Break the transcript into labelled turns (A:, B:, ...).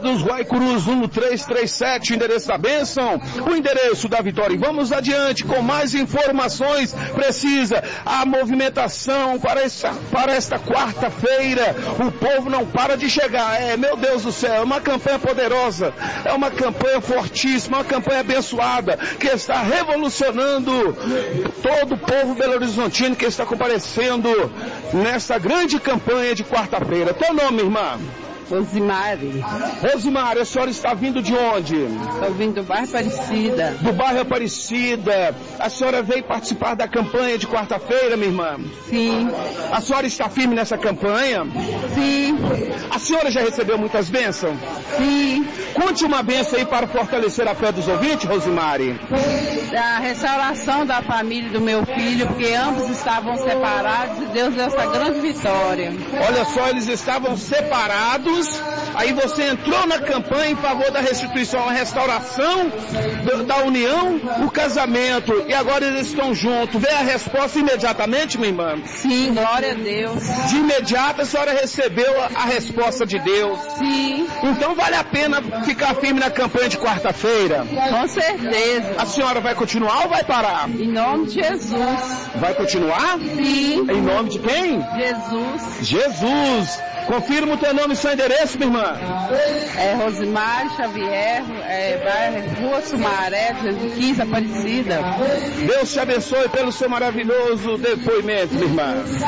A: dos Guaicurus 1337, endereço da bênção, o endereço da vitória. E vamos adiante com mais informações precisas. A movimentação para esta quarta-feira, o povo não para de chegar. Meu Deus do céu, é uma campanha poderosa, é uma campanha fortíssima, uma campanha abençoada, que está revolucionando todo o povo belo-horizontino que está comparecendo nesta grande campanha de quarta-feira. Teu nome, irmã?
B: Rosimari.
A: Rosimari, a senhora está vindo de onde?
B: Estou vindo do bairro Aparecida.
A: Do bairro Aparecida. A senhora veio participar da campanha de quarta-feira, minha irmã?
B: Sim.
A: A senhora está firme nessa campanha?
B: Sim.
A: A senhora já recebeu muitas bênçãos?
B: Sim.
A: Conte uma bênção aí para fortalecer a fé dos ouvintes, Rosimari.
B: Da restauração da família do meu filho, porque ambos estavam separados e Deus deu essa grande vitória.
A: Olha só, eles estavam separados. Aí você entrou na campanha em favor da restituição, a restauração da união, o casamento, e agora eles estão juntos. Vê a resposta imediatamente, minha irmã?
B: Sim, glória a Deus.
A: De imediato a senhora recebeu a resposta de Deus?
B: Sim.
A: Então vale a pena ficar firme na campanha de quarta-feira?
B: Com certeza.
A: A senhora vai continuar ou vai parar?
B: Em nome de Jesus.
A: Vai continuar?
B: Sim.
A: Em nome de quem?
B: Jesus.
A: Jesus. Confirma o teu nome e seu endereço, minha irmã.
B: Rosimari Xavier, bairro Rua Sumaré, 215, Aparecida.
A: Deus te abençoe pelo seu maravilhoso depoimento, minha irmã.